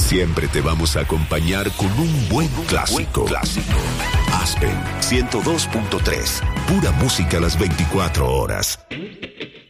Siempre te vamos a acompañar con un buen clásico. Aspen 102.3. Pura música las 24 horas.